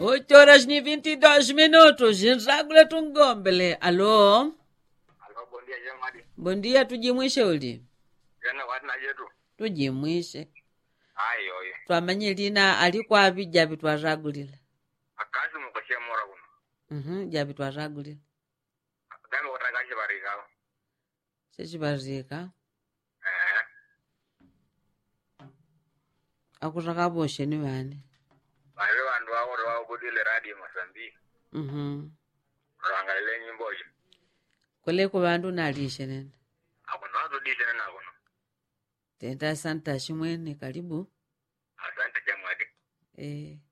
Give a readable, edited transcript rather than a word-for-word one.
8 horas e 22 minutos. Nzagule tungombele. Alô? Alô, bom dia, Jamadi. Bom dia, tujimwishe uli. Jana watu na yetu. Tujimwishe. Ayo, oyo. Twamanye lina alikuwa api jabi twazagulila. Akazi mukoshe mora kuno. Jabi twazagulila. Dami watakashi barikao. Sechibazika. Akutaka boshe ni bani. Bale wandu wao kudile radio Mozambique. Rangalile nyimbo hiyo. Kule ku bandu nalishe nene. Akuno watu dishe nena kuno. Tenda santa shimwene karibu. Asante Jamadi.